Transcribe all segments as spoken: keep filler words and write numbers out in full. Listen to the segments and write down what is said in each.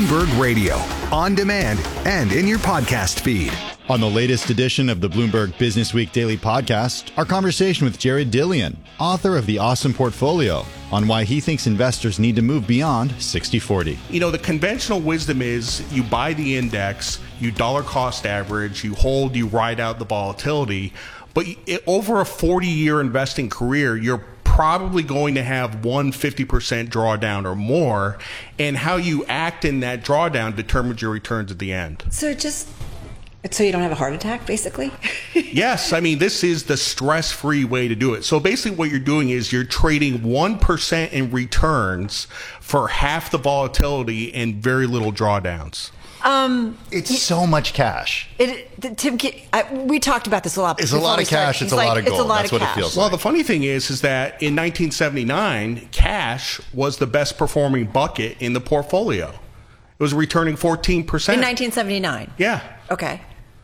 Bloomberg Radio, on demand and in your podcast feed. On the latest edition of the Bloomberg Business Week Daily Podcast, our conversation with Jared Dillian, author of The Awesome Portfolio, on why he thinks investors need to move beyond sixty forty. You know, the conventional wisdom is you buy the index, you dollar cost average, you hold, you ride out the volatility. But it, over a forty-year investing career, you're probably going to have one fifty percent drawdown or more, and how you act in that drawdown determines your returns at the end. So just so you don't have a heart attack, basically? Yes. I mean, this is the stress-free way to do it. So basically what you're doing is you're trading one percent in returns for half the volatility and very little drawdowns. Um, it's y- so much cash. It, Tim, I, we talked about this a lot. It's a lot of cash. It's a lot of gold. That's what it feels like. Well, the funny thing is, is that in nineteen seventy-nine, cash was the best performing bucket in the portfolio. It was returning fourteen percent. In nineteen seventy-nine? Yeah. Okay.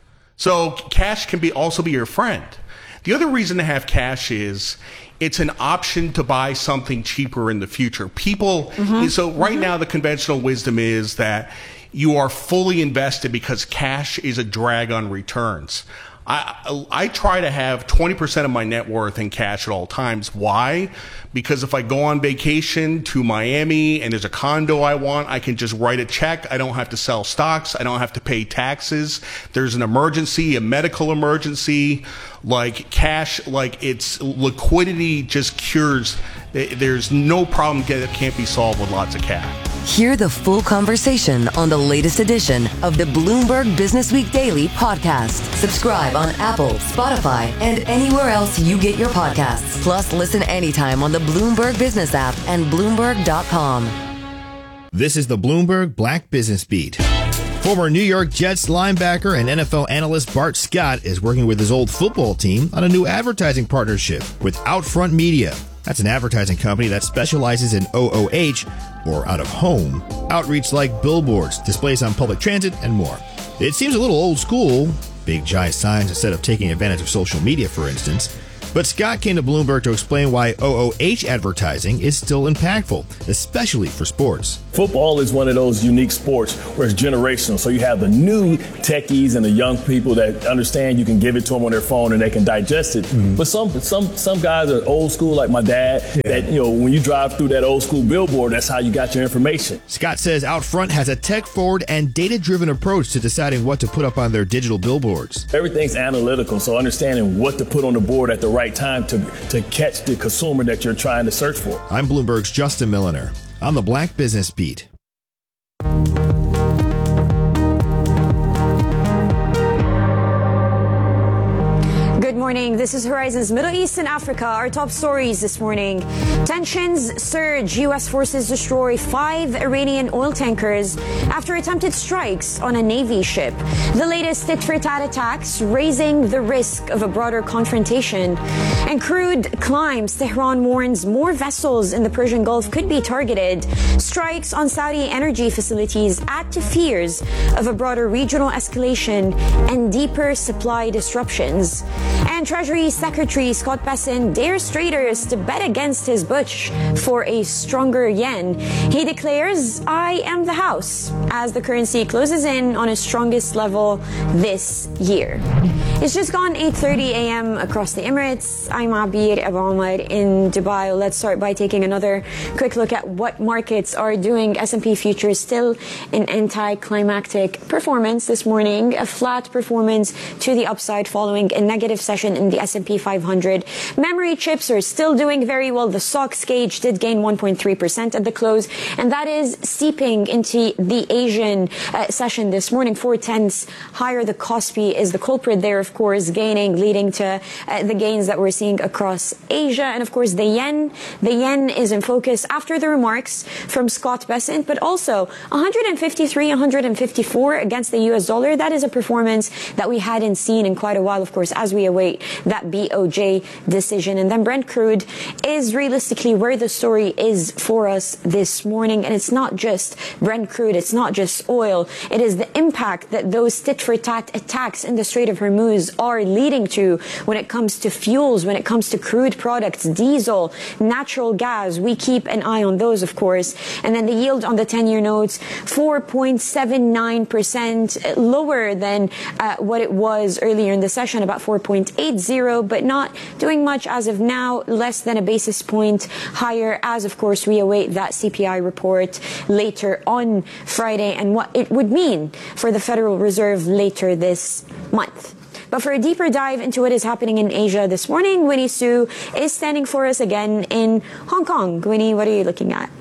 So cash can be also be your friend. The other reason to have cash is it's an option to buy something cheaper in the future. People, mm-hmm. so right mm-hmm. now the conventional wisdom is that you are fully invested because cash is a drag on returns. I, I try to have twenty percent of my net worth in cash at all times. Why? Because if I go on vacation to Miami and there's a condo I want, I can just write a check. I don't have to sell stocks. I don't have to pay taxes. There's an emergency, a medical emergency, like cash, like it's liquidity just cures. There's no problem that can't be solved with lots of cash. Hear the full conversation on the latest edition of the Bloomberg Business Week Daily Podcast. Subscribe on Apple, Spotify, and anywhere else you get your podcasts. Plus, listen anytime on the Bloomberg Business app and Bloomberg dot com. This is the Bloomberg Black Business Beat. Former New York Jets linebacker and N F L analyst Bart Scott is working with his old football team on a new advertising partnership with Outfront Media. That's an advertising company that specializes in O O H, or out-of-home, outreach like billboards, displays on public transit, and more. It seems a little old school, big giant signs instead of taking advantage of social media, for instance. But Scott came to Bloomberg to explain why O O H advertising is still impactful, especially for sports. Football is one of those unique sports where it's generational. So you have the new techies and the young people that understand you can give it to them on their phone and they can digest it. Mm-hmm. But some some some guys are old school, like my dad, yeah. that, you know, when you drive through that old school billboard, that's how you got your information. Scott says Outfront has a tech-forward and data-driven approach to deciding what to put up on their digital billboards. Everything's analytical, so understanding what to put on the board at the right time to, to catch the consumer that you're trying to search for. I'm Bloomberg's Justin Milliner on the Black Business Beat. Good morning. This is Horizon's Middle East and Africa. Our top stories this morning. Tensions surge. U S forces destroy five Iranian oil tankers after attempted strikes on a Navy ship. The latest tit-for-tat attacks raising the risk of a broader confrontation. And crude climbs. Tehran warns more vessels in the Persian Gulf could be targeted. Strikes on Saudi energy facilities add to fears of a broader regional escalation and deeper supply disruptions. And Treasury Secretary Scott Bessent dares traders to bet against his Bush for a stronger yen. He declares, "I am the house," as the currency closes in on its strongest level this year. It's just gone eight thirty a.m. across the Emirates. I'm Abir Abu Omar in Dubai. Let's start by taking another quick look at what markets are doing. S and P futures still in anticlimactic performance this morning. A flat performance to the upside following a negative session in the S and P five hundred. Memory chips are still doing very well. The S O X gauge did gain one point three percent at the close, and that is seeping into the Asian uh, session this morning. Four tenths higher. The Kospi is the culprit there, of course, gaining, leading to uh, the gains that we're seeing across Asia. And of course, the yen. The yen is in focus after the remarks from Scott Bessent, but also one fifty-three, one fifty-four against the U S dollar. That is a performance that we hadn't seen in quite a while, of course, as we await await that B O J decision. And then Brent crude is realistically where the story is for us this morning. And it's not just Brent crude, it's not just oil. It is the impact that those tit-for-tat attacks in the Strait of Hormuz are leading to when it comes to fuels, when it comes to crude products, diesel, natural gas. We keep an eye on those, of course. And then the yield on the ten-year notes, four point seven nine percent, lower than uh, what it was earlier in the session, about four point eight zero, but not doing much as of now, less than a basis point higher as, of course, we await that C P I report later on Friday and what it would mean for the Federal Reserve later this month. But for a deeper dive into what is happening in Asia this morning, Winnie Su is standing for us again in Hong Kong. Winnie, what are you looking at?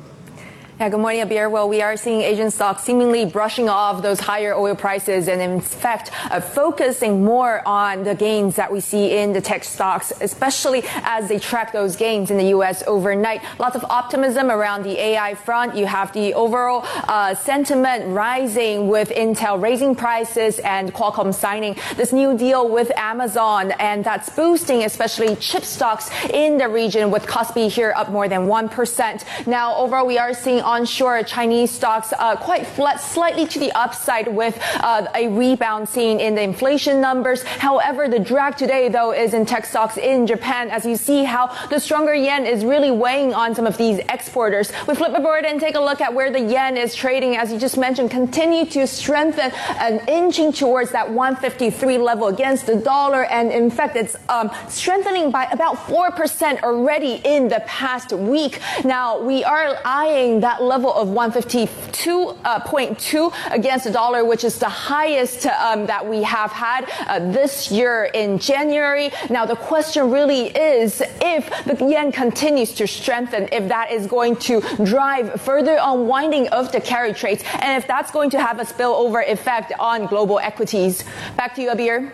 Yeah, good morning, Abir. Well, we are seeing Asian stocks seemingly brushing off those higher oil prices and, in fact, uh, focusing more on the gains that we see in the tech stocks, especially as they track those gains in the U S overnight. Lots of optimism around the A I front. You have the overall uh, sentiment rising with Intel raising prices and Qualcomm signing this new deal with Amazon, and that's boosting especially chip stocks in the region, with Kospi here up more than one percent. Now, overall, we are seeing onshore Chinese stocks uh, quite flat, slightly to the upside, with uh, a rebound seen in the inflation numbers. However, the drag today, though, is in tech stocks in Japan, as you see how the stronger yen is really weighing on some of these exporters. We flip aboard and take a look at where the yen is trading. As you just mentioned, continue to strengthen and inching towards that one fifty-three level against the dollar. And in fact, it's um, strengthening by about four percent already in the past week. Now, we are eyeing that level of one fifty-two point two against the dollar, which is the highest um, that we have had uh, this year in January. Now, the question really is if the yen continues to strengthen, if that is going to drive further unwinding of the carry trades, and if that's going to have a spillover effect on global equities. Back to you, Abir.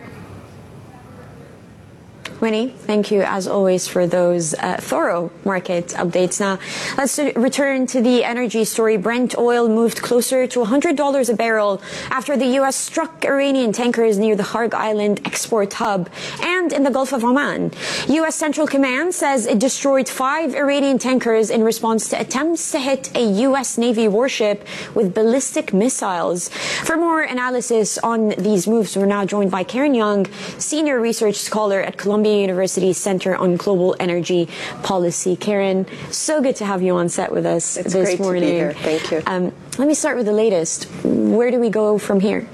Winnie, thank you as always for those uh, thorough market updates. Now, let's return to the energy story. Brent oil moved closer to one hundred dollars a barrel after the U S struck Iranian tankers near the Harg Island export hub and in the Gulf of Oman. U S Central Command says it destroyed five Iranian tankers in response to attempts to hit a U S Navy warship with ballistic missiles. For more analysis on these moves, we're now joined by Karen Young, senior research scholar at Columbia University Center on Global Energy Policy. Karen, so good to have you on set with us it's this great morning. To be here. Thank you. Um, let me start with the latest. Where do we go from here?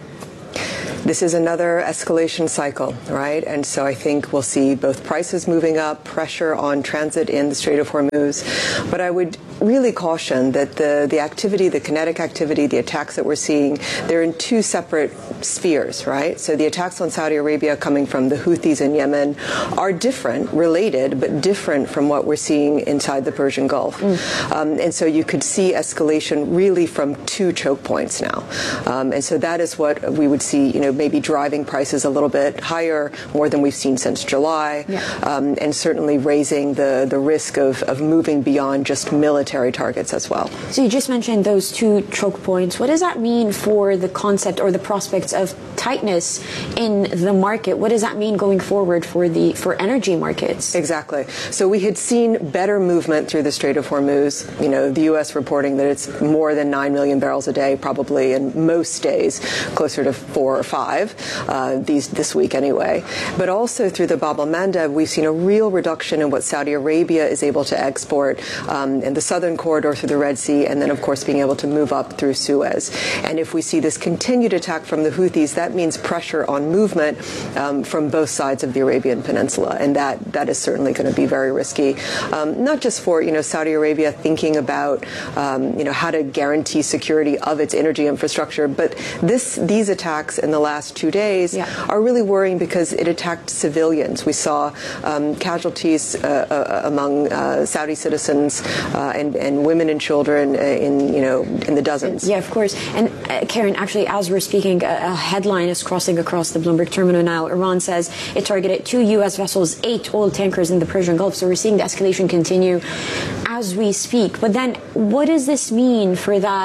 This is another escalation cycle, right? And so I think we'll see both prices moving up, pressure on transit in the Strait of Hormuz. But I would really caution that the, the activity, the kinetic activity, the attacks that we're seeing, they're in two separate spheres, right? So the attacks on Saudi Arabia coming from the Houthis in Yemen are different, related, but different from what we're seeing inside the Persian Gulf. Mm. Um, and so you could see escalation really from two choke points now. Um, and so that is what we would see, you know, maybe driving prices a little bit higher, more than we've seen since July, yeah. um, and certainly raising the, the risk of, of moving beyond just military targets as well. So you just mentioned those two choke points. What does that mean for the concept or the prospects of tightness in the market? What does that mean going forward for the for energy markets? Exactly. So we had seen better movement through the Strait of Hormuz. You know, the U S reporting that it's more than nine million barrels a day, probably, in most days, closer to four or five, uh, these this week anyway. But also through the Bab el-Mandeb, we've seen a real reduction in what Saudi Arabia is able to export um, in the southern corridor through the Red Sea, and then, of course, being able to move up through Suez. And if we see this continued attack from the Houthis, that means pressure on movement um, from both sides of the Arabian Peninsula, and that that is certainly going to be very risky. Um, not just for you know Saudi Arabia thinking about um, you know how to guarantee security of its energy infrastructure, but this these attacks in the last two days yeah. are really worrying because it attacked civilians. We saw um, casualties uh, uh, among uh, Saudi citizens uh, and, and women and children in you know in the dozens. Yeah, of course. And uh, Karen, actually, as we're speaking, a, a headline is crossing across the Bloomberg terminal now. Iran says it targeted two U S vessels, eight oil tankers in the Persian Gulf. So we're seeing the escalation continue as we speak. But then, what does this mean for that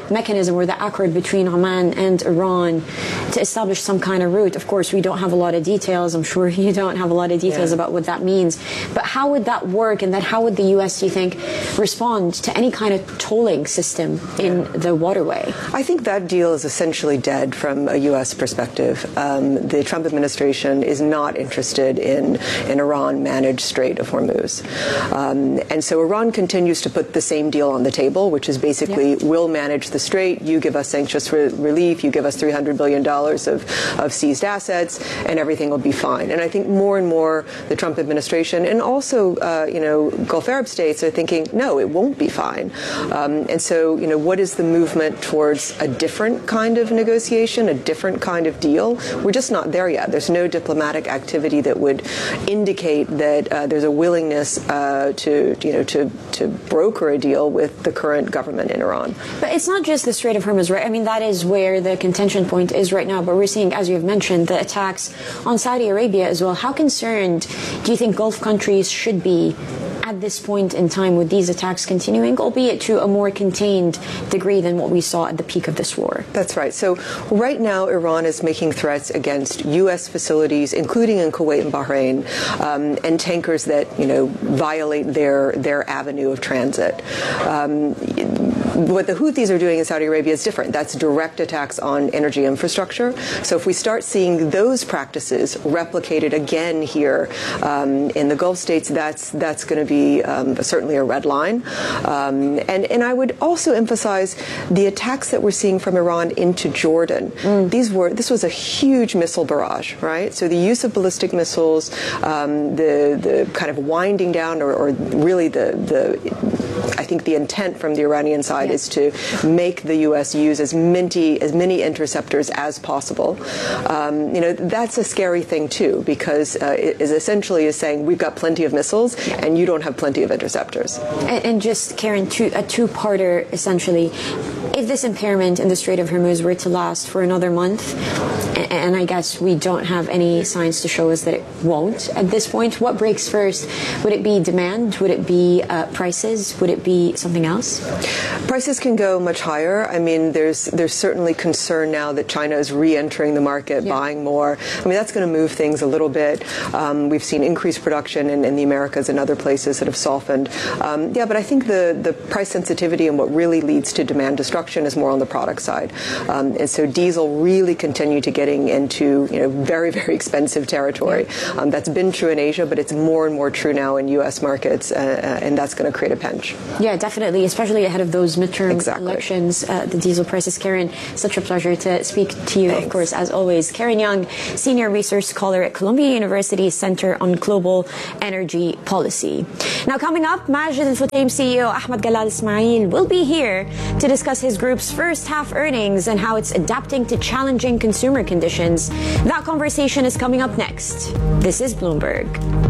mechanism or the accord between Oman and Iran to establish some kind of route. Of course, we don't have a lot of details. I'm sure you don't have a lot of details yeah. about what that means. But how would that work? And then how would the U S, do you think, respond to any kind of tolling system in yeah. the waterway? I think that deal is essentially dead from a U S perspective. Um, the Trump administration is not interested in an Iran-managed Strait of Hormuz. Um, and so Iran continues to put the same deal on the table, which is basically yep. we'll manage the strait, you give us sanctions re- relief, you give us three hundred billion dollars of, of seized assets, and everything will be fine. And I think more and more the Trump administration and also, uh, you know, Gulf Arab states are thinking, no, it won't be fine. Um, and so, you know, what is the movement towards a different kind of negotiation, a different kind of deal? We're just not there yet. There's no diplomatic activity that would indicate that uh, there's a willingness uh, to, you know, to, to broker a deal with the current government in Iran. But it's not just the Strait of Hormuz, right? I mean, that is where the contention point is right now. But we're seeing, as you've mentioned, the attacks on Saudi Arabia as well. How concerned do you think Gulf countries should be at this point in time with these attacks continuing, albeit to a more contained degree than what we saw at the peak of this war? That's right. So right now, Iran is making threats against U S facilities, including in Kuwait and Bahrain, um, and tankers that, you know, violate their, their avenue of transit. Um, what the Houthis are doing in Saudi Arabia is different. That's direct attacks on energy infrastructure. So if we start seeing those practices replicated again here um, in the Gulf states, that's that's going to be um, certainly a red line. Um, and, and I would also emphasize the attacks that we're seeing from Iran into Jordan. Mm. These were this was a huge missile barrage, right? So the use of ballistic missiles, um, the the kind of winding down, or, or really the the I think the intent from the Iranian side is to make the U S use as many as many interceptors as possible. Um, you know, that's a scary thing too, because uh, it is essentially is saying we've got plenty of missiles and you don't have plenty of interceptors. And, and just, Karen, two, a two-parter essentially. If this impairment in the Strait of Hormuz were to last for another month, and, and I guess we don't have any signs to show us that it won't at this point, what breaks first? Would it be demand? Would it be uh, prices? Would it be something else? Prices can go much higher. I mean, there's there's certainly concern now that China is re-entering the market, yeah. buying more. I mean, that's going to move things a little bit. Um, we've seen increased production in, in the Americas and other places that have softened. Um, yeah, but I think the, the price sensitivity and what really leads to demand destruction is more on the product side. Um, and so diesel really continue to getting into, you know, very, very expensive territory. Yeah. Um, that's been true in Asia, but it's more and more true now in U S markets, uh, and that's going to create a pinch. Yeah, definitely, especially ahead of those midterm exactly. elections, uh, the diesel prices. Karen, such a pleasure to speak to you, Thanks. Of course, as always. Karen Young, Senior Research Scholar at Columbia University Center on Global Energy Policy. Now, coming up, Majid Al-Futtaim C E O Ahmed Galal Ismail will be here to discuss his group's first half earnings and how it's adapting to challenging consumer conditions. That conversation is coming up next. This is Bloomberg.